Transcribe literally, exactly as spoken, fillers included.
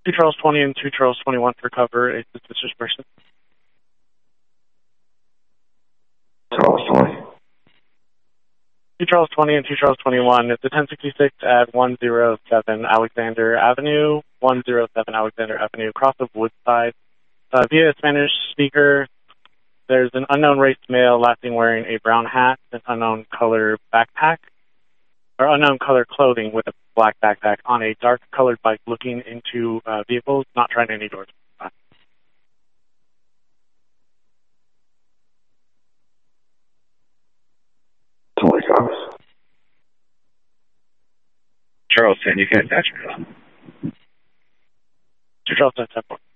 two Charles twenty and two Charles twenty-one for cover, a suspicious person. Charles twenty. two Charles twenty and two Charles twenty-one. It's the ten sixty-six at one oh seven Alexander Avenue, one oh seven Alexander Avenue, across of Woodside. Uh, via a Spanish speaker, there's an unknown race male last seen wearing a brown hat, an unknown color backpack, or unknown color clothing with a black backpack on a dark colored bike looking into uh, vehicles, not trying any doors. twenty cops. Charles ten, you can attach me. two Charles ten, ten.